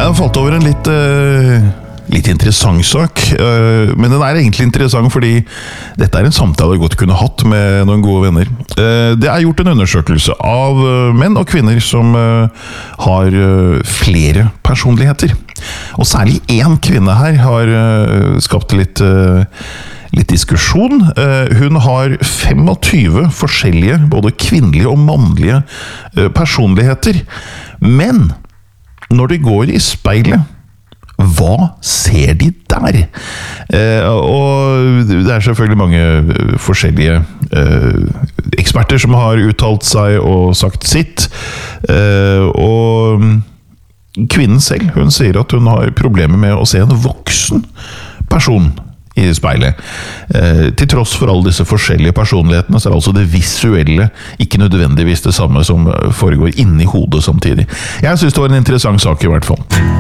Jeg falt over en litt interessant sak, men den egentlig interessant fordi dette en samtale jeg godt kunne hatt med noen gode venner. Det gjort en undersøkelse av menn og kvinner som har flere personligheter. Og særlig en kvinne her har skapt litt diskusjon. Hun har 25 forskjellige, både kvinnelige og mannlige personligheter. Men når de går i speilet, hva ser de der? Og det selvfølgelig mange forskjellige eksperter som har uttalt seg og sagt sitt. Og kvinnen selv, hun sier at hun har problemer med å se en voksen person i speilet. Til tross for alle disse forskjellige personlighetene, så altså det visuelle ikke nødvendigvis det samme som foregår inni hodet samtidig. Jeg synes det var en interessant sak i hvert fall.